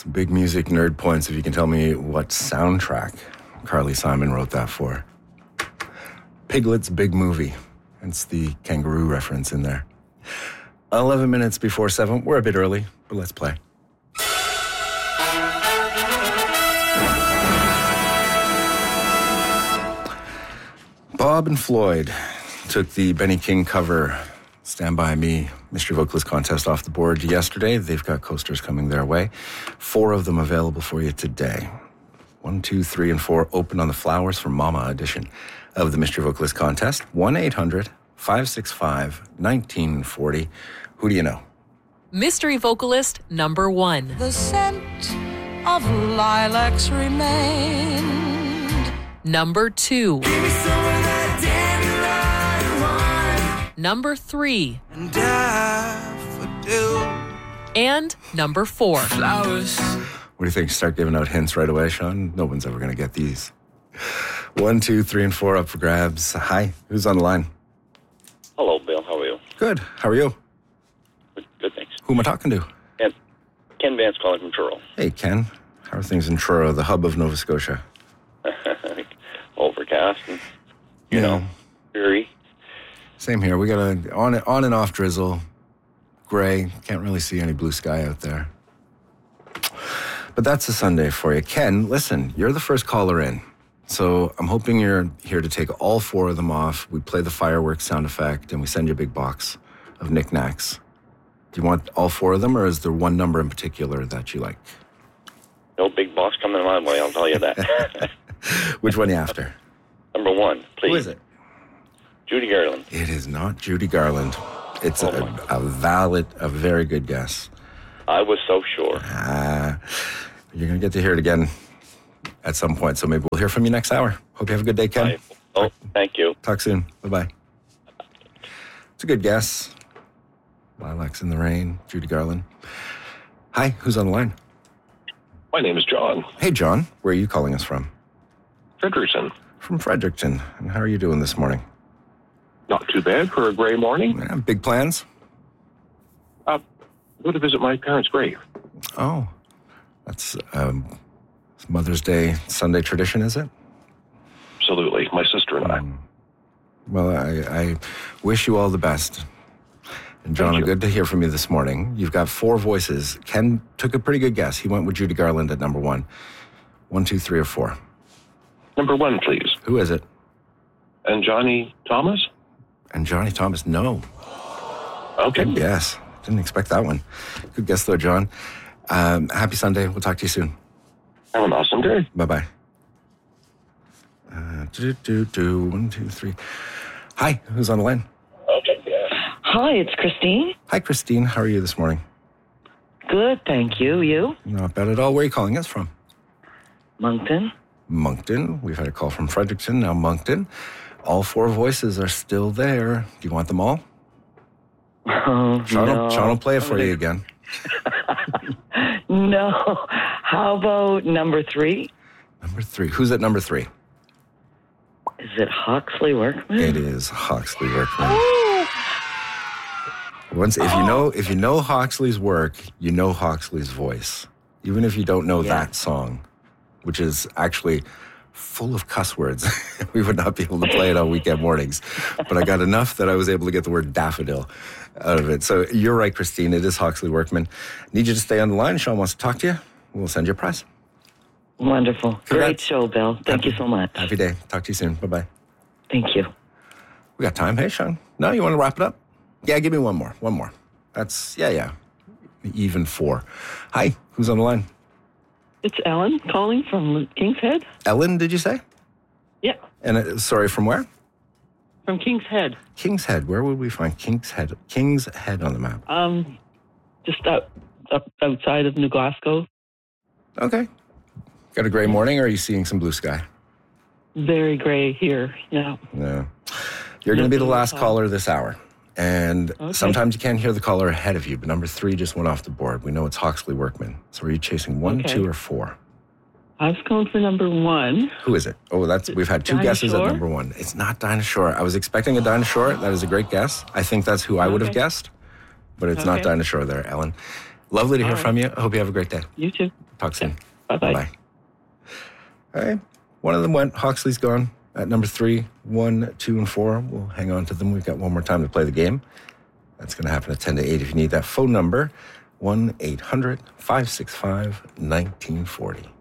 Some big music nerd points if you can tell me what soundtrack Carly Simon wrote that for. Piglet's Big Movie. Hence the kangaroo reference in there. 11 minutes before 7. We're a bit early, but let's play. Bob and Floyd took the Benny King cover Stand By Me Mystery Vocalist contest off the board yesterday. They've got coasters coming their way. 4 of them available for you today. 1, 2, 3, and 4 open on the Flowers for Mama edition of the Mystery Vocalist contest. 1-800-565-1940. Who do you know? Mystery Vocalist number 1. The scent of lilacs remained. Number 2. Give me some of that dandelion wine. Number 3. And daffodil And number 4. flowers. What do you think? Start giving out hints right away, Sean? No one's ever going to get these. 1, 2, 3, and 4 up for grabs. Hi, who's on the line? Hello, Bill. How are you? Good. How are you? Good, thanks. Who am I talking to? And Ken Vance calling from Truro. Hey, Ken. How are things in Truro, the hub of Nova Scotia? Overcast and, you know, dreary. Same here. We got a on and off drizzle, gray. Can't really see any blue sky out there. But that's a Sunday for you. Ken, listen, you're the first caller in. So I'm hoping you're here to take all 4 of them off. We play the fireworks sound effect and we send you a big box of knickknacks. Do you want all 4 of them, or is there one number in particular that you like? No big box coming my way, I'll tell you that. Which one are you after? Number 1, please. Who is it? Judy Garland. It is not Judy Garland. It's a very good guess. I was so sure. You're going to get to hear it again at some point, so maybe we'll hear from you next hour. Hope you have a good day, Ken. Oh, thank you. Talk soon. Bye-bye. It's a good guess. Lilacs in the Rain, Judy Garland. Hi, who's on the line? My name is John. Hey, John. Where are you calling us from? Fredericton. From Fredericton. And how are you doing this morning? Not too bad for a gray morning. Yeah, big plans? Go to visit my parents' grave. Oh, that's Mother's Day Sunday tradition, is it? Absolutely. My sister and I. Well, I wish you all the best. And John, good to hear from you this morning. You've got 4 voices. Ken took a pretty good guess. He went with Judy Garland at number 1. 1, 2, 3, or 4. Number 1, please. Who is it? And Johnny Thomas? And Johnny Thomas, no. Okay. Good guess. Didn't expect that one. Good guess, though, John. Happy Sunday. We'll talk to you soon. Have an awesome day. Bye-bye. 1, 2, 3. Hi, who's on the line? Okay, yeah. Hi, it's Christine. Hi, Christine. How are you this morning? Good, thank you. You? Not bad at all. Where are you calling us from? Moncton. Moncton. We've had a call from Fredericton, now Moncton. All 4 voices are still there. Do you want them all? Oh, Sean will play it for you again. No. How about number 3? Number 3. Who's at number 3? Is it Hawksley Workman? It is Hawksley Workman. Oh. If you know Hawksley's work, you know Hawksley's voice. Even if you don't know that song, which is actually full of cuss words. We would not be able to play it on weekend mornings. But I got enough that I was able to get the word daffodil out of it. So you're right, Christine. It is Hawksley Workman. Need you to stay on the line. Sean wants to talk to you. We'll send you a prize. Wonderful. Congrats. Great show, Bill. Thank you so much. Happy day. Talk to you soon. Bye-bye. Thank you. We got time. Hey, Sean. No, you want to wrap it up? Yeah, give me one more. One more. That's, even 4. Hi, who's on the line? It's Ellen calling from King's Head. Ellen, did you say? Yeah, And sorry, from where? from King's Head. King's Head. Where would we find King's Head? King's Head on the map. Just up outside of New Glasgow. Okay. Got a gray morning, or are you seeing some blue sky? Very gray here. Yeah. No. You're going to be the last caller this hour. And sometimes you can't hear the caller ahead of you, but number 3 just went off the board. We know it's Hawksley Workman. So are you chasing 1, 2, or 4? I was going for number 1. Who is it? Oh, we've had 2 Dinah guesses Shore? at number 1. It's not Dinah Shore. I was expecting a Dinah Shore. That is a great guess. I think that's who I would have guessed, but it's not Dinah Shore there, Ellen. Lovely to hear All from you. I hope you have a great day. You too. Talk soon. Bye-bye. Bye. All right. One of them went. Hawksley's gone at number 3, 1, 2, and 4. We'll hang on to them. We've got one more time to play the game. That's going to happen at 10 to 8. If you need that phone number, 1-800-565-1940.